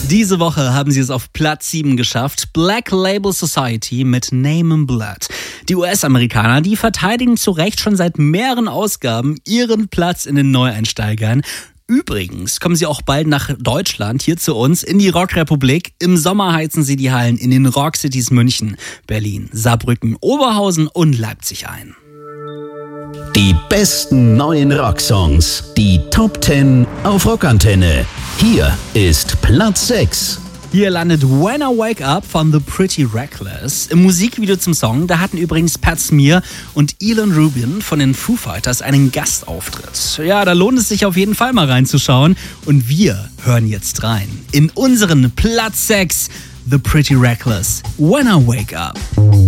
Diese Woche haben sie es auf Platz 7 geschafft. Black Label Society mit Name in Blood. Die US-Amerikaner, die verteidigen zu Recht schon seit mehreren Ausgaben ihren Platz in den Neueinsteigern. Übrigens kommen sie auch bald nach Deutschland, hier zu uns, in die Rockrepublik. Im Sommer heizen sie die Hallen in den Rockcities München, Berlin, Saarbrücken, Oberhausen und Leipzig ein. Die besten neuen Rocksongs, die Top 10 auf Rockantenne. Hier ist Platz 6. Hier landet When I Wake Up von The Pretty Reckless. Im Musikvideo zum Song, da hatten übrigens Pat Smear und Ilan Rubin von den Foo Fighters einen Gastauftritt. Ja, da lohnt es sich auf jeden Fall mal reinzuschauen. Und wir hören jetzt rein in unseren Platz 6, The Pretty Reckless, When I Wake Up.